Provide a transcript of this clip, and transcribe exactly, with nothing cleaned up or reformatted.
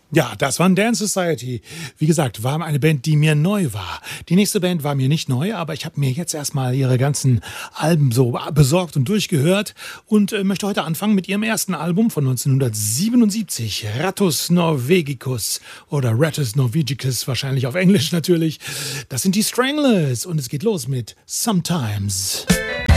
Ja, das waren Dance Society. Wie gesagt, war eine Band, die mir neu war. Die nächste Band war mir nicht neu, aber ich habe mir jetzt erstmal ihre ganzen Alben so besorgt und durchgehört und äh, möchte heute anfangen mit ihrem ersten Album von neunzehnhundertsiebenundsiebzig, Rattus Norvegicus oder Rattus Norvegicus, wahrscheinlich auf Englisch natürlich. Das sind die Stranglers und es geht los mit Sometimes.